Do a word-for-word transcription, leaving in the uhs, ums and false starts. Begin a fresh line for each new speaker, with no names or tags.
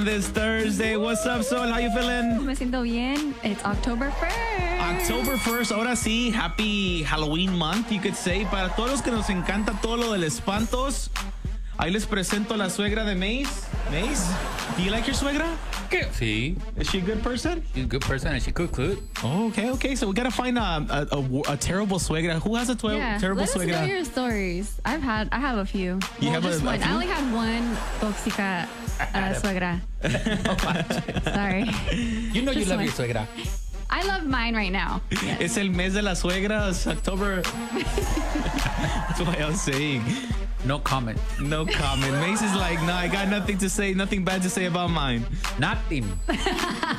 This Thursday. What's up, Sol? How you feeling?
Me siento bien. It's October first.
October first. Ahora sí, happy Halloween month, you could say. Para todos los que nos encanta todo lo del espantos, ahí les presento a la suegra de Mace. Mace, do you like your suegra?
Sí.
Is she a good person?
She's a good person and she cook good.
Oh, okay, okay. So we gotta find a, a, a, a terrible suegra. Who has a tw-
Yeah,
terrible
let us
suegra?
know your stories. I've had, I have a few.
You
well,
have a-
just
a
one.
few?
I only had one tóxica uh, suegra. Sorry.
You know you
Just
love
one.
your suegra.
I love mine right now. Yes.
Es el mes de la suegra. It's October. That's why I was saying.
No comment.
No comment. Mace is like, no, I got nothing to say, nothing bad to say about mine.
Nothing.